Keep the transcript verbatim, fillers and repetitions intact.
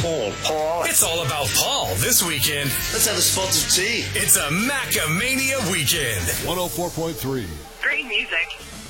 Paul. Paul. It's all about Paul this weekend. Let's have a spot of tea. It's a Macamania weekend. one oh four point three. Great music.